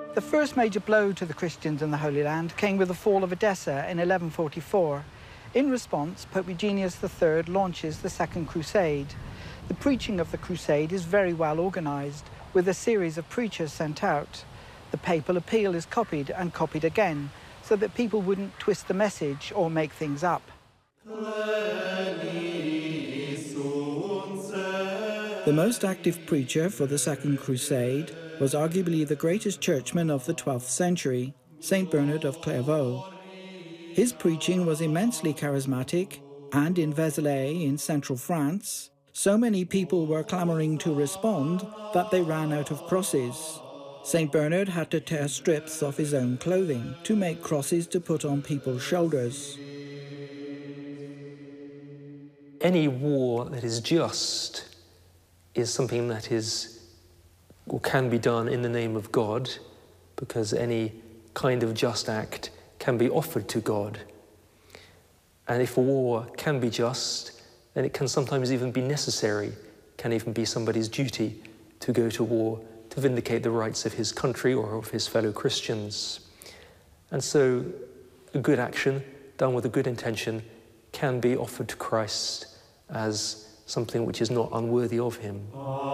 The first major blow to the Christians in the Holy Land came with the fall of Edessa in 1144. In response, Pope Eugenius III launches the Second Crusade. The preaching of the crusade is very well organised, with a series of preachers sent out. The papal appeal is copied and copied again, so that people wouldn't twist the message or make things up. The most active preacher for the Second Crusade was arguably the greatest churchman of the 12th century, Saint Bernard of Clairvaux. His preaching was immensely charismatic, and in Vézelay in central France, so many people were clamouring to respond that they ran out of crosses. Saint Bernard had to tear strips off his own clothing to make crosses to put on people's shoulders. Any war that is just is something that is or can be done in the name of God, because any kind of just act can be offered to God. And if a war can be just, then it can sometimes even be necessary, can even be somebody's duty to go to war to vindicate the rights of his country or of his fellow Christians. And so a good action done with a good intention can be offered to Christ as something which is not unworthy of him.